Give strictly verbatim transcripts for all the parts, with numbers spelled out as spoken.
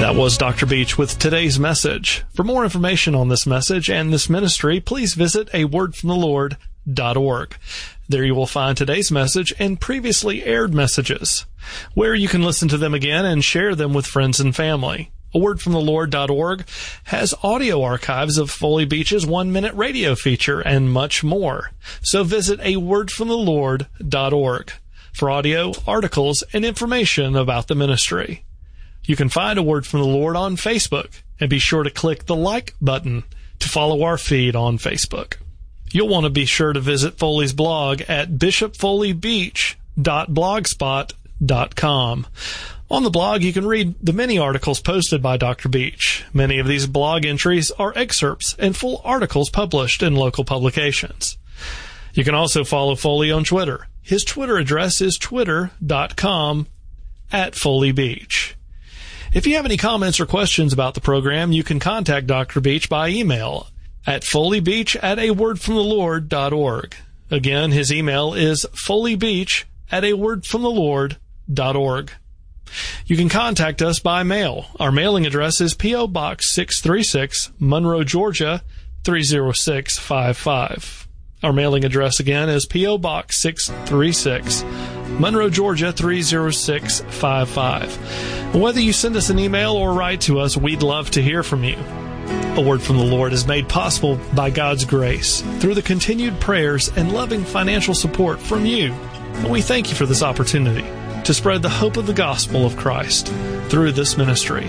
That was Doctor Beach with today's message. For more information on this message and this ministry, please visit a word from the lord dot org. There you will find today's message and previously aired messages, where you can listen to them again and share them with friends and family. a word from the lord dot org has audio archives of Foley Beach's one-minute radio feature and much more. So visit a word from the lord dot org for audio, articles, and information about the ministry. You can find A Word from the Lord on Facebook, and be sure to click the like button to follow our feed on Facebook. You'll want to be sure to visit Foley's blog at bishop foley beach dot blogspot dot com. On the blog, you can read the many articles posted by Doctor Beach. Many of these blog entries are excerpts and full articles published in local publications. You can also follow Foley on Twitter. His Twitter address is twitter dot com at Foley Beach. If you have any comments or questions about the program, you can contact Doctor Beach by email at foleybeach at a word from the lord dot org. Again, his email is foleybeach at a word from the lord dot org. You can contact us by mail. Our mailing address is P O. Box six thirty-six, Monroe, Georgia, three oh six five five. Our mailing address again is P O. Box six thirty-six, Monroe, Georgia, three oh six five five. Whether you send us an email or write to us, we'd love to hear from you. A Word from the Lord is made possible by God's grace through the continued prayers and loving financial support from you. And we thank you for this opportunity to spread the hope of the gospel of Christ through this ministry.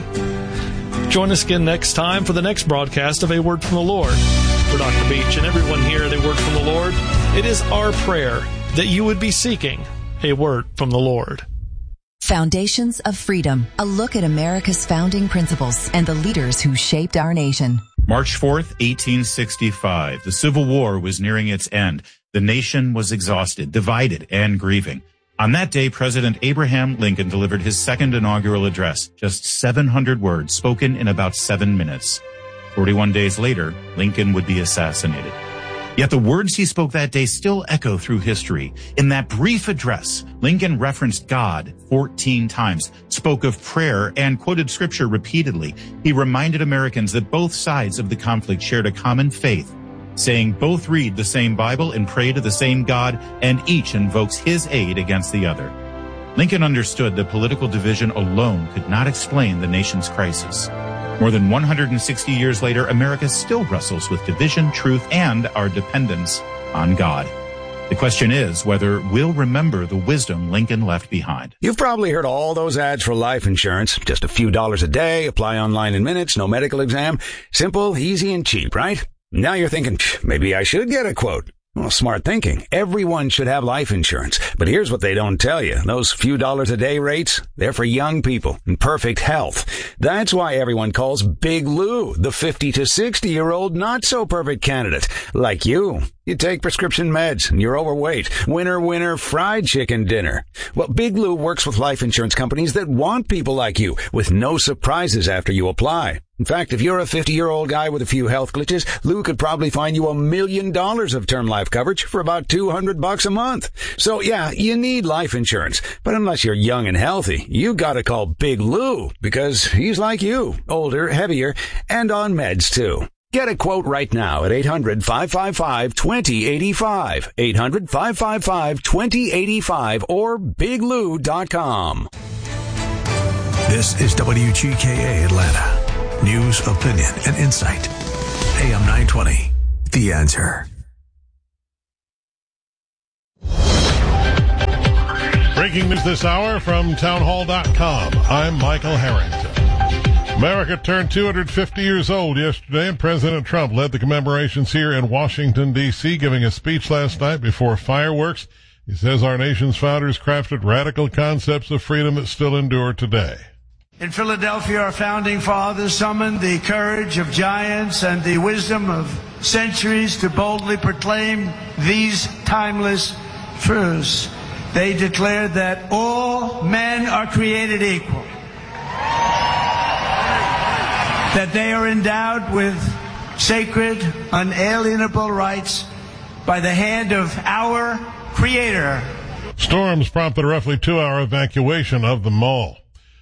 Join us again next time for the next broadcast of A Word from the Lord. For Doctor Beach and everyone here at A Word from the Lord, it is our prayer that you would be seeking a word from the Lord. Foundations of Freedom, a look at America's founding principles and the leaders who shaped our nation. March fourth, eighteen sixty-five. The Civil War was nearing its end. The nation was exhausted, divided, and grieving. On that day, President Abraham Lincoln delivered his second inaugural address, just seven hundred words spoken in about seven minutes. forty-one days later, Lincoln would be assassinated. Yet the words he spoke that day still echo through history. In that brief address, Lincoln referenced God fourteen times, spoke of prayer, and quoted scripture repeatedly. He reminded Americans that both sides of the conflict shared a common faith, saying both read the same Bible and pray to the same God, and each invokes his aid against the other. Lincoln understood that political division alone could not explain the nation's crisis. More than one hundred sixty years later, America still wrestles with division, truth, and our dependence on God. The question is whether we'll remember the wisdom Lincoln left behind. You've probably heard all those ads for life insurance. Just a few dollars a day, apply online in minutes, no medical exam. Simple, easy, and cheap, right? Now you're thinking, maybe I should get a quote. Well, smart thinking. Everyone should have life insurance. But here's what they don't tell you. Those few dollars a day rates, they're for young people in perfect health. That's why everyone calls Big Lou the fifty to sixty year old not so perfect candidate. Like you. You take prescription meds and you're overweight. Winner, winner, fried chicken dinner. Well, Big Lou works with life insurance companies that want people like you with no surprises after you apply. In fact, if you're a fifty-year-old guy with a few health glitches, Lou could probably find you a million dollars of term life coverage for about two hundred bucks a month. So yeah, you need life insurance. But unless you're young and healthy, you gotta call Big Lou because he's like you, older, heavier, and on meds too. Get a quote right now at eight hundred, five five five, two oh eight five, eight hundred, five five five, two oh eight five, or big lou dot com. This is W G K A Atlanta. News, opinion, and insight. A M nine twenty, The Answer. Breaking news this hour from townhall dot com. I'm Michael Harrington. America turned two hundred fifty years old yesterday, and President Trump led the commemorations here in Washington, D C, giving a speech last night before fireworks. He says our nation's founders crafted radical concepts of freedom that still endure today. In Philadelphia, our founding fathers summoned the courage of giants and the wisdom of centuries to boldly proclaim these timeless truths. They declared that all men are created equal, that they are endowed with sacred, unalienable rights by the hand of our Creator. Storms prompted a roughly two-hour evacuation of the mall.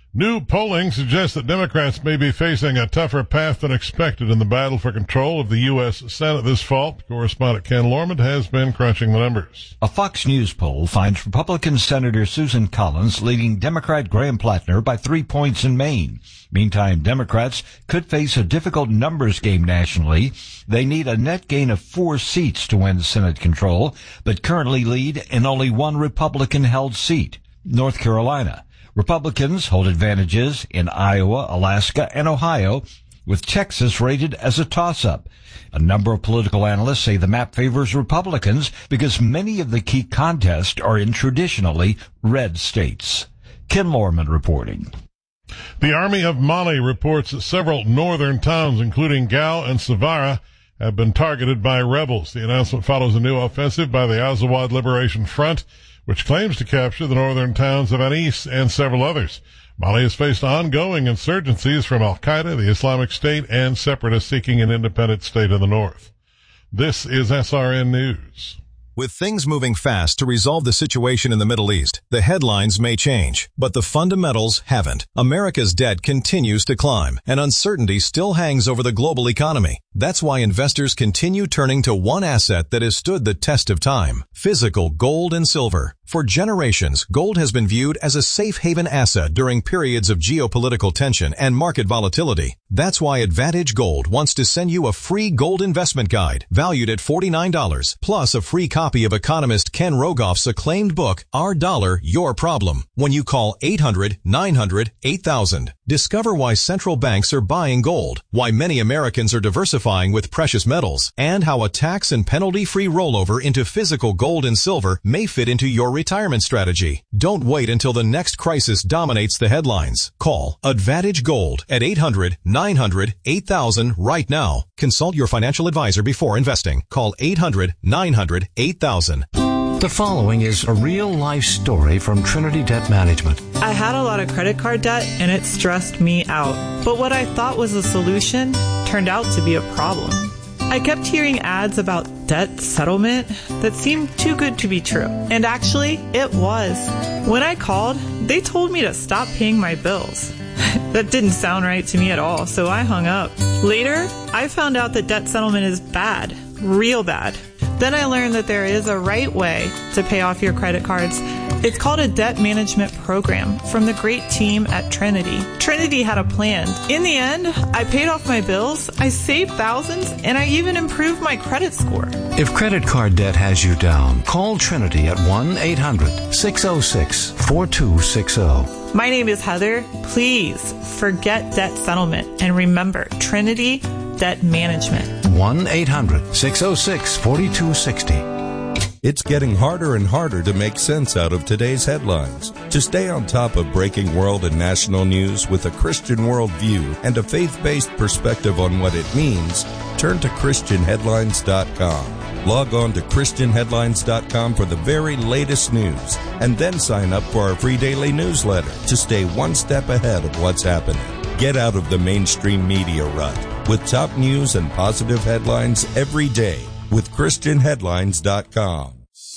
New polling suggests that Democrats may be facing a tougher path than expected in the battle for control of the U S Senate this fall. Correspondent Ken Lormond has been crunching the numbers. A Fox News poll finds Republican Senator Susan Collins leading Democrat Graham Plattner by three points in Maine. Meantime, Democrats could face a difficult numbers game nationally. They need a net gain of four seats to win Senate control, but currently lead in only one Republican-held seat, North Carolina. Republicans hold advantages in Iowa, Alaska, and Ohio, with Texas rated as a toss-up. A number of political analysts say the map favors Republicans because many of the key contests are in traditionally red states. Ken Lorman reporting. The Army of Mali reports that several northern towns, including Gao and Savara, have been targeted by rebels. The announcement follows a new offensive by the Azawad Liberation Front, which claims to capture the northern towns of Anis and several others. Mali has faced ongoing insurgencies from Al-Qaeda, the Islamic State, and separatists seeking an independent state in the north. This is S R N News. With things moving fast to resolve the situation in the Middle East, the headlines may change, but the fundamentals haven't. America's debt continues to climb, and uncertainty still hangs over the global economy. That's why investors continue turning to one asset that has stood the test of time: physical gold and silver. For generations, gold has been viewed as a safe haven asset during periods of geopolitical tension and market volatility. That's why Advantage Gold wants to send you a free gold investment guide valued at forty-nine dollars, plus a free copy of economist Ken Rogoff's acclaimed book, Our Dollar, Your Problem, when you call eight hundred, nine hundred, eight thousand. Discover why central banks are buying gold, why many Americans are diversifying with precious metals, and how a tax and penalty-free rollover into physical gold and silver may fit into your retirement strategy. Don't wait until the next crisis dominates the headlines. Call Advantage Gold at eight hundred, nine hundred, eight thousand right now. Consult your financial advisor before investing. Call eight hundred, nine hundred, eight thousand. The following is a real-life story from Trinity Debt Management. I had a lot of credit card debt, and it stressed me out. But what I thought was a solution turned out to be a problem. I kept hearing ads about debt settlement that seemed too good to be true. And actually, it was. When I called, they told me to stop paying my bills. That didn't sound right to me at all, so I hung up. Later, I found out that debt settlement is bad, real bad. Then I learned that there is a right way to pay off your credit cards. It's called a debt management program from the great team at Trinity. Trinity had a plan. In the end, I paid off my bills, I saved thousands, and I even improved my credit score. If credit card debt has you down, call Trinity at one eight hundred, six oh six, four two six oh. My name is Heather. Please forget debt settlement and remember Trinity Debt Management. one eight hundred, six oh six, four two six oh. It's getting harder and harder to make sense out of today's headlines. To stay on top of breaking world and national news with a Christian worldview and a faith-based perspective on what it means, turn to Christian Headlines dot com. Log on to Christian Headlines dot com for the very latest news, and then sign up for our free daily newsletter to stay one step ahead of what's happening. Get out of the mainstream media rut with top news and positive headlines every day with Christian Headlines dot com.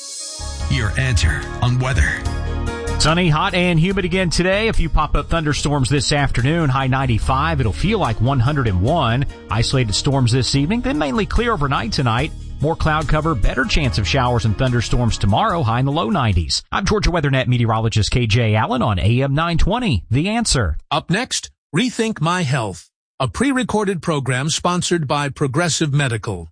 Your answer on weather. Sunny, hot, and humid again today. A few pop-up thunderstorms this afternoon. High ninety-five. It'll feel like one hundred one. Isolated storms this evening, then mainly clear overnight tonight. More cloud cover, better chance of showers and thunderstorms tomorrow, high in the low nineties. I'm Georgia WeatherNet meteorologist K J Allen on A M nine twenty. The Answer. Up next, Rethink My Health, a pre-recorded program sponsored by Progressive Medical.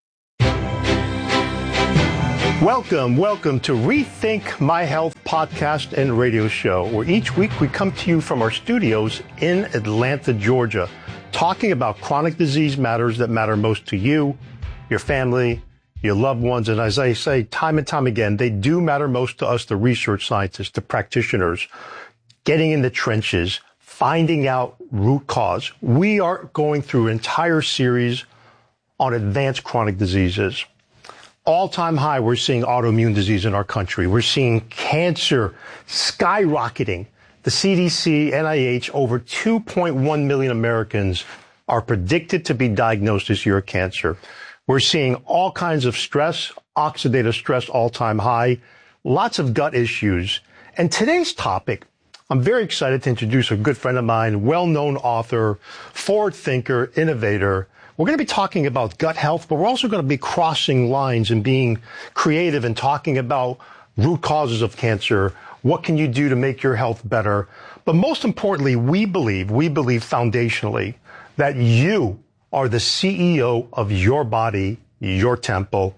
Welcome, welcome to Rethink My Health podcast and radio show, where each week we come to you from our studios in Atlanta, Georgia, talking about chronic disease matters that matter most to you, your family, your loved ones. And as I say time and time again, they do matter most to us, the research scientists, the practitioners, getting in the trenches, finding out root cause. We are going through an entire series on advanced chronic diseases. All-time high, we're seeing autoimmune disease in our country. We're seeing cancer skyrocketing. The C D C, N I H, over two point one million Americans are predicted to be diagnosed this year with cancer. We're seeing all kinds of stress, oxidative stress, all-time high, lots of gut issues. And today's topic, I'm very excited to introduce a good friend of mine, well-known author, forward thinker, innovator. We're going to be talking about gut health, but we're also going to be crossing lines and being creative and talking about root causes of cancer. What can you do to make your health better? But most importantly, we believe, we believe foundationally that you are the C E O of your body, your temple.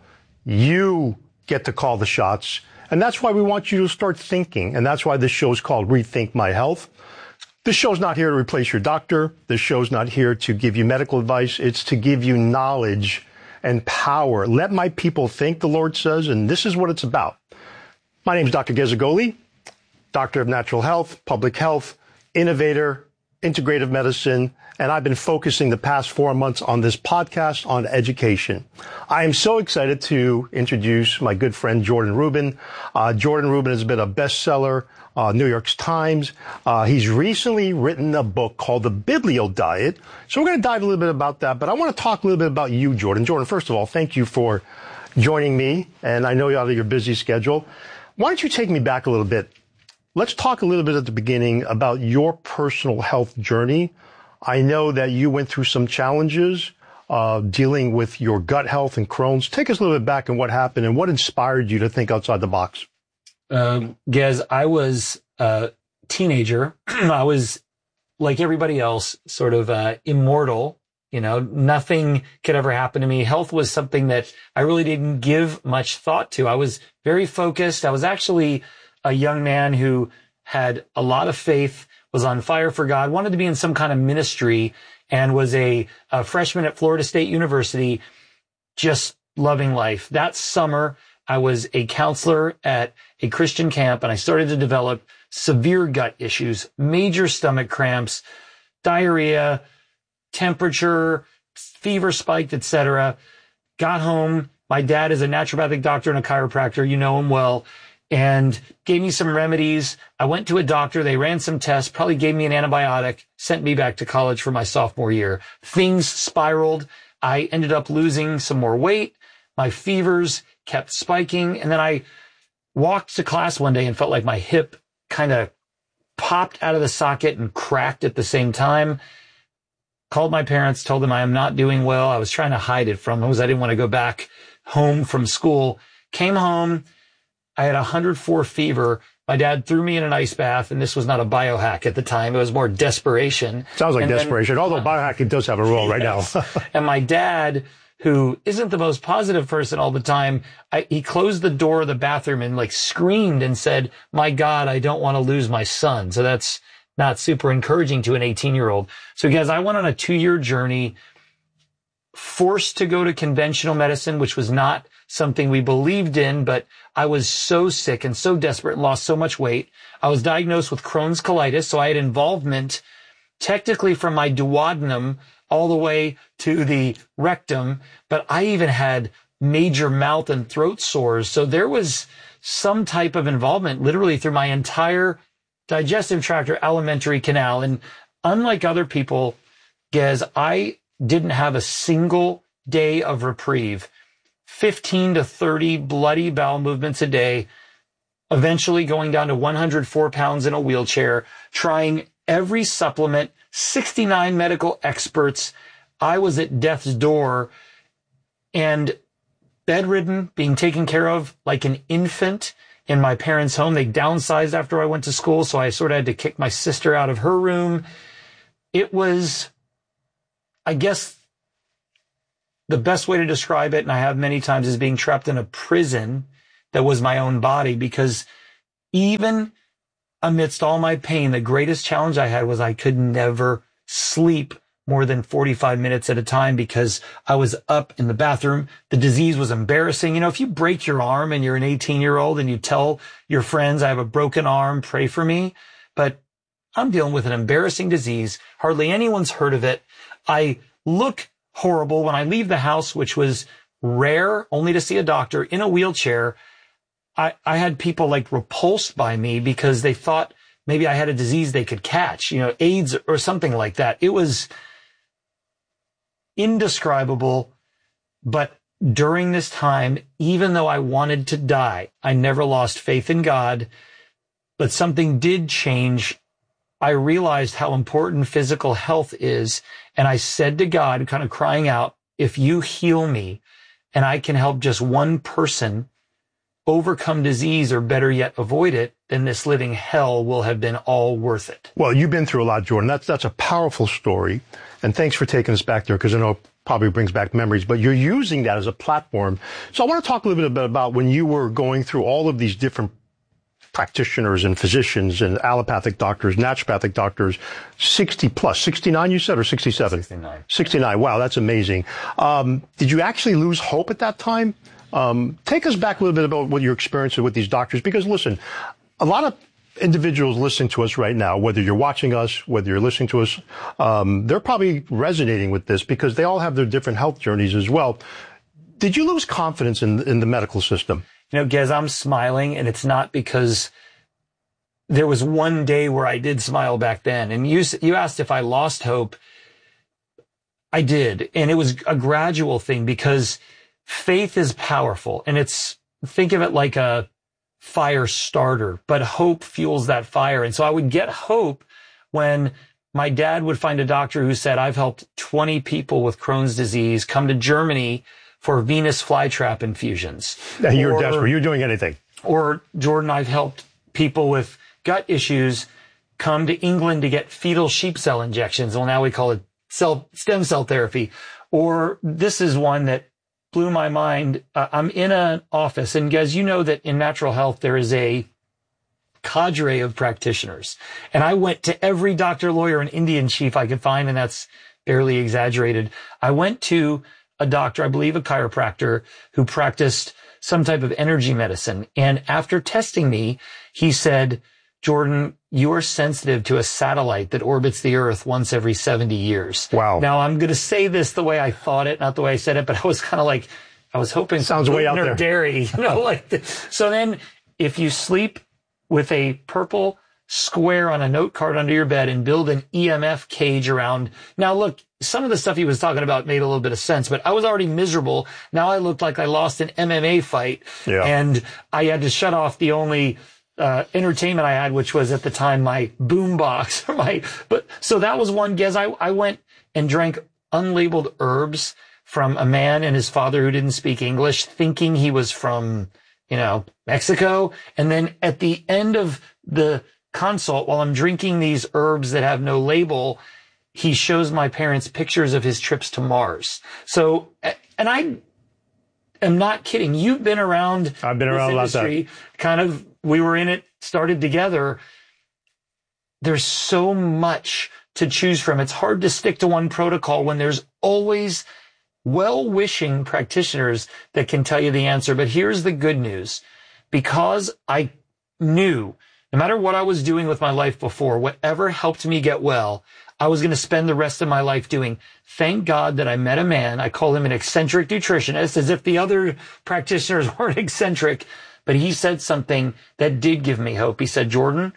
You get to call the shots. And that's why we want you to start thinking. And that's why this show is called Rethink My Health. This show's not here to replace your doctor. This show's not here to give you medical advice. It's to give you knowledge and power. Let my people think, the Lord says, and this is what it's about. My name is Doctor Gezagoli, Doctor of Natural Health, Public Health, innovator, integrative medicine, and I've been focusing the past four months on this podcast on education. I am so excited to introduce my good friend Jordan Rubin. Uh, Jordan Rubin has been a bestseller, uh, New York Times. Uh, he's recently written a book called The Biblio Diet. So we're going to dive a little bit about that, but I want to talk a little bit about you, Jordan. Jordan, first of all, thank you for joining me, and I know you're out of your busy schedule. Why don't you take me back a little bit? Let's talk a little bit at the beginning about your personal health journey. I know that you went through some challenges uh, dealing with your gut health and Crohn's. Take us a little bit back and what happened and what inspired you to think outside the box. Um, Gez, I was a teenager. I was, like everybody else, sort of uh, immortal. You know, nothing could ever happen to me. Health was something that I really didn't give much thought to. I was very focused. I was actually a young man who had a lot of faith, was on fire for God, wanted to be in some kind of ministry, and was a, a freshman at Florida State University, just loving life. That summer, I was a counselor at a Christian camp, and I started to develop severe gut issues, major stomach cramps, diarrhea, temperature, fever spiked, et cetera. Got home. My dad is a naturopathic doctor and a chiropractor. You know him well. And gave me some remedies. I went to a doctor. They ran some tests, probably gave me an antibiotic, sent me back to college for my sophomore year. Things spiraled. I ended up losing some more weight. My fevers kept spiking. And then I walked to class one day and felt like my hip kind of popped out of the socket and cracked at the same time. Called my parents, told them I am not doing well. I was trying to hide it from them because I didn't want to go back home from school. Came home. I had one hundred four fever. My dad threw me in an ice bath, and this was not a biohack at the time. It was more desperation. Sounds like and desperation, then, although biohacking does have a role right yes. now. And my dad, who isn't the most positive person all the time, I, he closed the door of the bathroom and like screamed and said, "My God, I don't want to lose my son." So that's not super encouraging to an eighteen-year-old. So guys, I went on a two-year journey, forced to go to conventional medicine, which was not something we believed in, but I was so sick and so desperate and lost so much weight. I was diagnosed with Crohn's colitis, so I had involvement technically from my duodenum all the way to the rectum, but I even had major mouth and throat sores. So there was some type of involvement literally through my entire digestive tract or alimentary canal. And unlike other people, Gez, I didn't have a single day of reprieve. fifteen to thirty bloody bowel movements a day, eventually going down to one hundred four pounds in a wheelchair, trying every supplement, sixty-nine medical experts. I was at death's door and bedridden, being taken care of like an infant in my parents' home. They downsized after I went to school, so I sort of had to kick my sister out of her room. It was, I guess, the best way to describe it, and I have many times, is being trapped in a prison that was my own body, because even amidst all my pain, the greatest challenge I had was I could never sleep more than forty-five minutes at a time because I was up in the bathroom. The disease was embarrassing. You know, if you break your arm and you're an eighteen-year-old and you tell your friends, I have a broken arm, pray for me. But I'm dealing with an embarrassing disease. Hardly anyone's heard of it. I look horrible when I leave the house, which was rare, only to see a doctor in a wheelchair. I, I had people like repulsed by me because they thought maybe I had a disease they could catch, you know, AIDS or something like that. It was indescribable. But during this time, even though I wanted to die, I never lost faith in God. But something did change I realized how important physical health is. And I said to God, kind of crying out, if you heal me and I can help just one person overcome disease, or better yet, avoid it, then this living hell will have been all worth it. Well, you've been through a lot, Jordan. That's that's a powerful story. And thanks for taking us back there, because I know it probably brings back memories, but you're using that as a platform. So I want to talk a little bit about when you were going through all of these different practitioners and physicians and allopathic doctors, naturopathic doctors, sixty plus, sixty-nine you said, or sixty-seven? sixty-nine. sixty-nine. Wow, that's amazing. Um, did you actually lose hope at that time? Um, take us back a little bit about what your experience with these doctors, because listen, a lot of individuals listening to us right now, whether you're watching us, whether you're listening to us, um, they're probably resonating with this because they all have their different health journeys as well. Did you lose confidence in, in the medical system? You know, Gez, I'm smiling, and it's not because there was one day where I did smile back then. And you, you asked if I lost hope. I did. And it was a gradual thing, because faith is powerful, and it's, think of it like a fire starter, but hope fuels that fire. And so I would get hope when my dad would find a doctor who said, I've helped twenty people with Crohn's disease come to Germany for venous flytrap infusions. And you're or, desperate. You're doing anything. Or, Jordan, I've helped people with gut issues come to England to get fetal sheep cell injections. Well, now we call it cell, stem cell therapy. Or this is one that blew my mind. Uh, I'm in an office, and guys, you know that in natural health, there is a cadre of practitioners. And I went to every doctor, lawyer, and Indian chief I could find, and that's barely exaggerated. I went to a doctor, I believe a chiropractor, who practiced some type of energy medicine. And after testing me, he said, Jordan, you are sensitive to a satellite that orbits the Earth once every seventy years. Wow. Now, I'm going to say this the way I thought it, not the way I said it, but I was kind of like, I was hoping. Sounds way out there. Dairy, you know, like this. So then if you sleep with a purple square on a note card under your bed and build an E M F cage around. Now, look, some of the stuff he was talking about made a little bit of sense, but I was already miserable. Now I looked like I lost an M M A fight, yeah. and I had to shut off the only uh entertainment I had, which was at the time my boom box. my, but so that was one guess. I, I went and drank unlabeled herbs from a man and his father who didn't speak English, thinking he was from, you know, Mexico. And then at the end of the consult, while I'm drinking these herbs that have no label, he shows my parents pictures of his trips to Mars. So, and I am not kidding. You've been around. I've been around a lot of that. Kind of, we were in it, started together. There's so much to choose from. It's hard to stick to one protocol when there's always well-wishing practitioners that can tell you the answer. But here's the good news. Because I knew, no matter what I was doing with my life before, whatever helped me get well, I was going to spend the rest of my life doing. Thank God that I met a man. I call him an eccentric nutritionist, as if the other practitioners weren't eccentric. But he said something that did give me hope. He said, Jordan,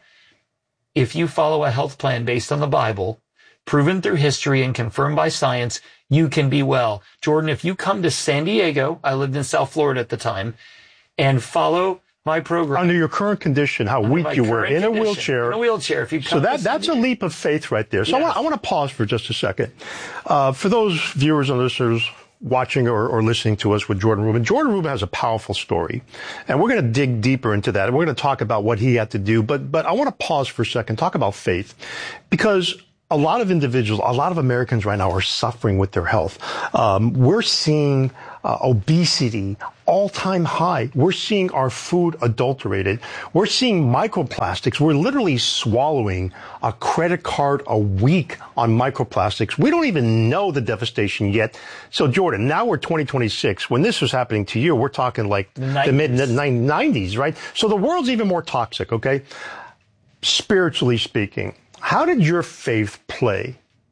if you follow a health plan based on the Bible, proven through history and confirmed by science, you can be well. Jordan, if you come to San Diego, I lived in South Florida at the time, and follow my program. Under your current condition, how weak you were, in a wheelchair. In a wheelchair. If you come so that that's a leap of faith right there. So yes. I, want, I want to pause for just a second. Uh, for those viewers and listeners watching or, or listening to us with Jordan Rubin, Jordan Rubin has a powerful story, and we're going to dig deeper into that. And we're going to talk about what he had to do. But but I want to pause for a second, talk about faith, because a lot of individuals, a lot of Americans right now are suffering with their health. Um, we're seeing uh, obesity all-time high. We're seeing our food adulterated. We're seeing microplastics. We're literally swallowing a credit card a week on microplastics. We don't even know the devastation yet. So, Jordan, now we're twenty twenty-six. When this was happening to you, we're talking like the, the mid nineties, right? So the world's even more toxic, okay? Spiritually speaking, how did your faith play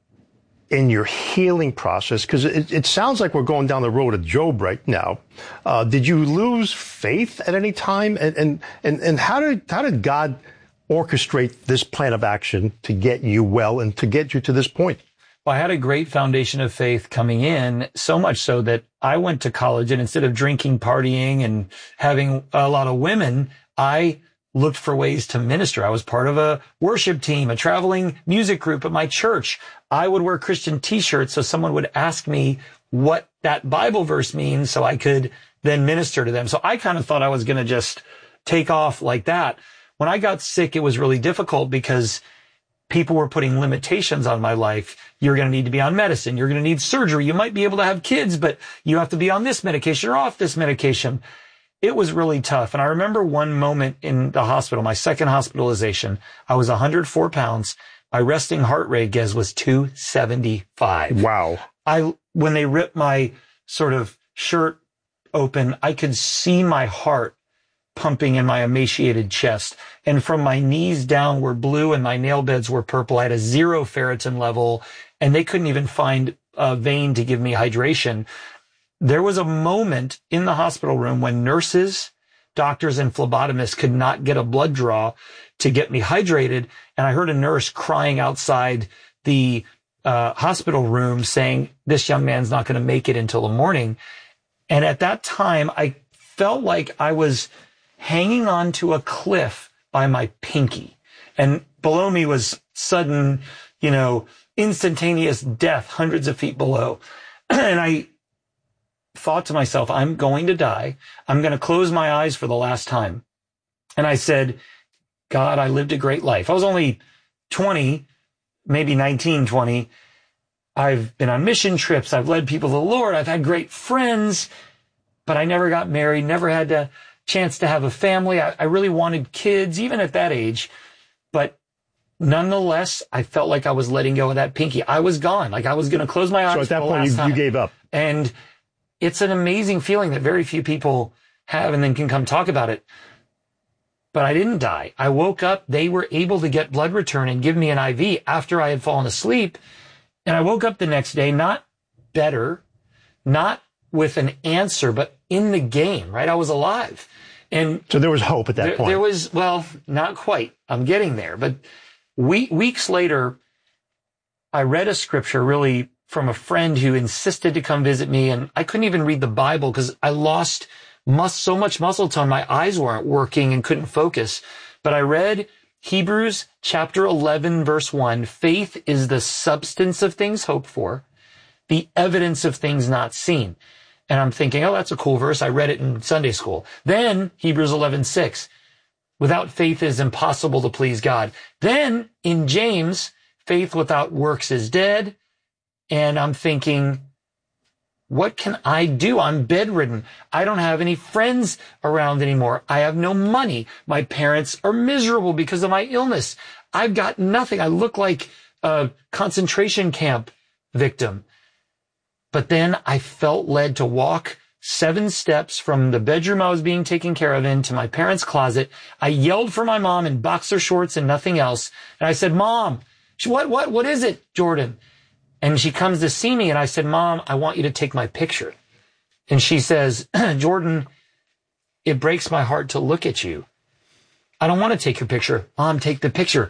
in your healing process? Because it, it sounds like we're going down the road of Job right now. Uh, did you lose faith at any time? And, and, and, and how did, how did God orchestrate this plan of action to get you well and to get you to this point? Well, I had a great foundation of faith coming in, so much so that I went to college, and instead of drinking, partying, and having a lot of women, I looked for ways to minister. I was part of a worship team, a traveling music group at my church. I would wear Christian t-shirts so someone would ask me what that Bible verse means so I could then minister to them. So I kind of thought I was going to just take off like that. When I got sick, it was really difficult because people were putting limitations on my life. You're going to need to be on medicine. You're going to need surgery. You might be able to have kids, but you have to be on this medication or off this medication. It was really tough. And I remember one moment in the hospital, my second hospitalization, I was one hundred four pounds. My resting heart rate, Gez, was two seventy-five. Wow. I, when they ripped my sort of shirt open, I could see my heart pumping in my emaciated chest. And from my knees down were blue and my nail beds were purple. I had a zero ferritin level and they couldn't even find a vein to give me hydration. There was a moment in the hospital room when nurses, doctors, and phlebotomists could not get a blood draw to get me hydrated. And I heard a nurse crying outside the uh, hospital room saying, this young man's not going to make it until the morning. And at that time, I felt like I was hanging on to a cliff by my pinky. And below me was sudden, you know, instantaneous death hundreds of feet below. And I thought to myself, I'm going to die. I'm going to close my eyes for the last time. And I said, God, I lived a great life. I was only twenty, maybe nineteen, twenty. I've been on mission trips. I've led people to the Lord. I've had great friends, but I never got married, never had a chance to have a family. I, I really wanted kids, even at that age. But nonetheless, I felt like I was letting go of that pinky. I was gone. Like I was going to close my eyes. So at that point, you, you gave up. And it's an amazing feeling that very few people have and then can come talk about it. But I didn't die. I woke up. They were able to get blood return and give me an I V after I had fallen asleep. And I woke up the next day, not better, not with an answer, but in the game, right? I was alive. And so there was hope at that there, point. There was, well, not quite. I'm getting there. But we, weeks later, I read a scripture really from a friend who insisted to come visit me. And I couldn't even read the Bible because I lost mus- so much muscle tone. My eyes weren't working and couldn't focus. But I read Hebrews chapter eleven, verse one. Faith is the substance of things hoped for, the evidence of things not seen. And I'm thinking, oh, that's a cool verse. I read it in Sunday school. Then Hebrews eleven, six. Without faith it is impossible to please God. Then in James, faith without works is dead. And I'm thinking, what can I do? I'm bedridden. I don't have any friends around anymore. I have no money. My parents are miserable because of my illness. I've got nothing. I look like a concentration camp victim. But then I felt led to walk seven steps from the bedroom I was being taken care of into my parents' closet. I yelled for my mom in boxer shorts and nothing else. And I said, Mom, she, what, what, what is it, Jordan? And she comes to see me and I said, Mom, I want you to take my picture. And she says, Jordan, it breaks my heart to look at you. I don't want to take your picture. Mom, take the picture.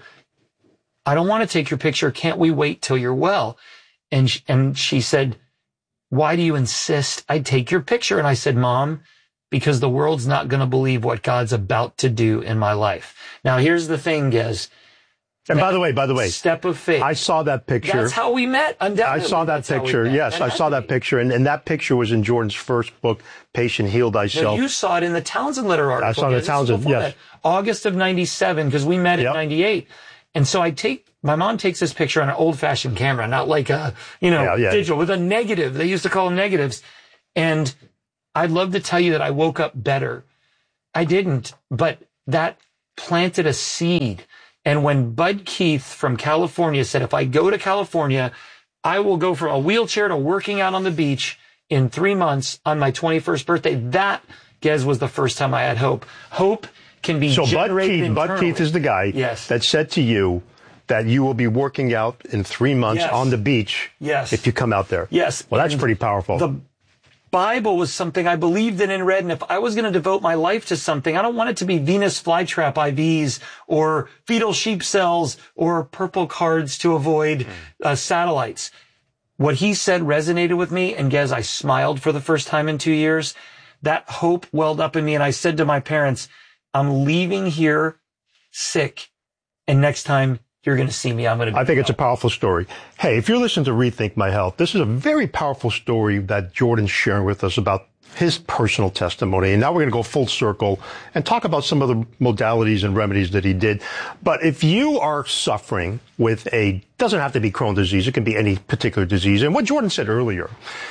I don't want to take your picture. Can't we wait till you're well? And she, and she said, why do you insist I take your picture? And I said, Mom, because the world's not going to believe what God's about to do in my life. Now, here's the thing, Gez. And by the way, by the way, step of faith. I saw that picture. That's how we met. Undoubtedly. I saw that That's how we picture. met. Yes, That I had saw to that be. picture. And, and that picture was in Jordan's first book, Patient Heal Thyself. No, you saw it in the Townsend letter article. I saw the This is Townsend, before yes. that. August of ninety-seven, because we met in Yep. ninety-eight. And so I take, my mom takes this picture on an old fashioned camera, not like a, you know, Yeah, yeah. digital, with a negative. They used to call them negatives. And I'd love to tell you that I woke up better. I didn't, but that planted a seed. And when Bud Keith from California said, if I go to California, I will go from a wheelchair to working out on the beach in three months on my twenty-first birthday, that, Gez, was the first time I had hope. Hope can be So Bud generated Keith, Bud internally. Keith is the guy Yes. that said to you that you will be working out in three months Yes. on the beach Yes. if you come out there. Yes. Well, that's And pretty powerful. The Bible was something I believed in and read, and if I was going to devote my life to something, I don't want it to be Venus flytrap I Vs or fetal sheep cells or purple cards to avoid uh, satellites. What he said resonated with me, and Gez, I smiled for the first time in two years. That hope welled up in me, and I said to my parents, I'm leaving here sick, and next time you're going to see me, I'm going to be I think well. It's a powerful story. Hey, if you're listening to Rethink My Health, this is a very powerful story that Jordan's sharing with us about his personal testimony. And now we're going to go full circle and talk about some of the modalities and remedies that he did. But if you are suffering with a, doesn't have to be Crohn's disease, it can be any particular disease. And what Jordan said earlier,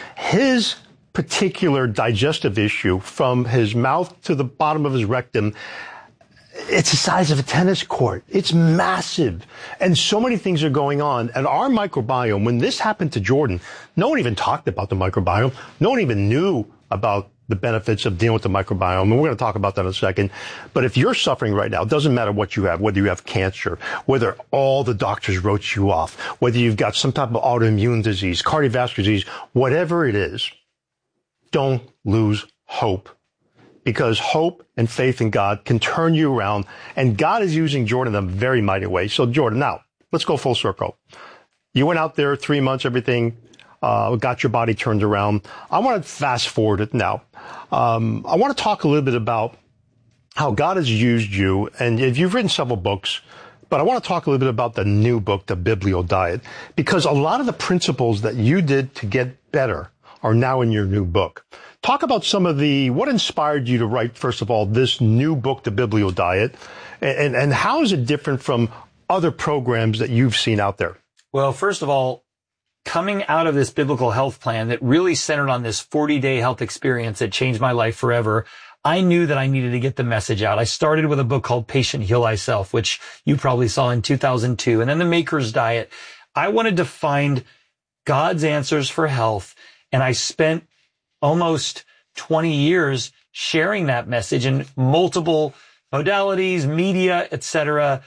his particular digestive issue from his mouth to the bottom of his rectum, it's the size of a tennis court. It's massive. And so many things are going on. And our microbiome, when this happened to Jordan, no one even talked about the microbiome. No one even knew about the benefits of dealing with the microbiome. And we're going to talk about that in a second. But if you're suffering right now, it doesn't matter what you have, whether you have cancer, whether all the doctors wrote you off, whether you've got some type of autoimmune disease, cardiovascular disease, whatever it is, don't lose hope. Because hope and faith in God can turn you around. And God is using Jordan in a very mighty way. So Jordan, now, let's go full circle. You went out there three months, everything, uh, got your body turned around. I want to fast forward it now. Um, I want to talk a little bit about how God has used you. And if you've written several books, but I want to talk a little bit about the new book, The Biblio Diet, because a lot of the principles that you did to get better are now in your new book. Talk about some of the, what inspired you to write, first of all, this new book, The Biblio Diet, and, and how is it different from other programs that you've seen out there? Well, first of all, coming out of this biblical health plan that really centered on this forty-day health experience that changed my life forever, I knew that I needed to get the message out. I started with a book called Patient Heal Thyself, which you probably saw in two thousand two, and then The Maker's Diet. I wanted to find God's answers for health, and I spent almost twenty years sharing that message in multiple modalities, media, et cetera.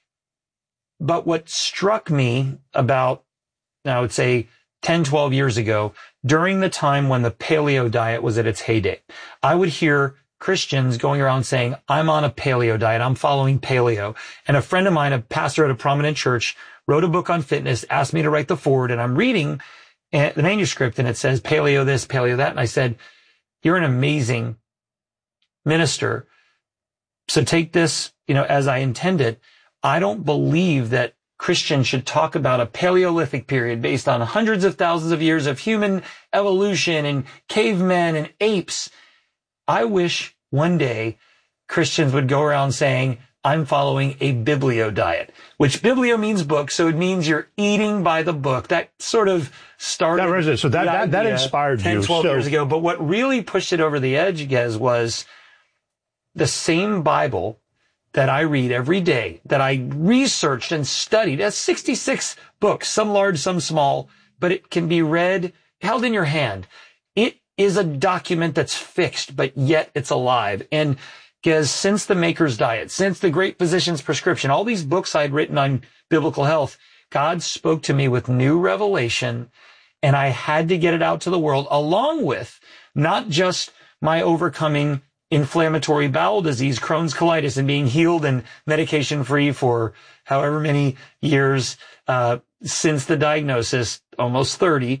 But what struck me about, I would say, ten, twelve years ago, during the time when the paleo diet was at its heyday, I would hear Christians going around saying, I'm on a paleo diet, I'm following paleo. And a friend of mine, a pastor at a prominent church, wrote a book on fitness, asked me to write the foreword, and I'm reading the manuscript, and it says paleo this, paleo that. And I said, you're an amazing minister. So take this, you know, as I intended. I don't believe that Christians should talk about a Paleolithic period based on hundreds of thousands of years of human evolution and cavemen and apes. I wish one day Christians would go around saying, I'm following a biblio diet, which biblio means book. So it means you're eating by the book. That sort of started. That resonates. So that, that, that inspired ten, you. twelve so, years ago. But what really pushed it over the edge, Gez, was the same Bible that I read every day, that I researched and studied. That's sixty-six books, some large, some small, but it can be read, held in your hand. It is a document that's fixed, but yet it's alive. And Because since the Maker's Diet, since the Great Physician's Prescription, all these books I'd written on biblical health, God spoke to me with new revelation, and I had to get it out to the world, along with not just my overcoming inflammatory bowel disease, Crohn's colitis, and being healed and medication-free for however many years uh, since the diagnosis, almost thirty.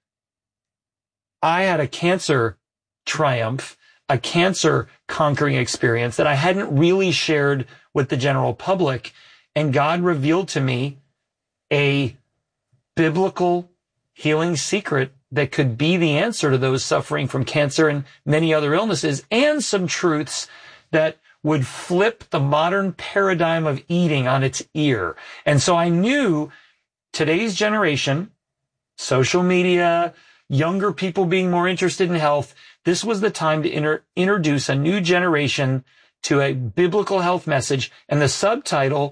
I had a cancer triumph, a cancer conquering experience that I hadn't really shared with the general public. And God revealed to me a biblical healing secret that could be the answer to those suffering from cancer and many other illnesses, and some truths that would flip the modern paradigm of eating on its ear. And so I knew today's generation, social media, younger people being more interested in health, this was the time to inter- introduce a new generation to a biblical health message. And the subtitle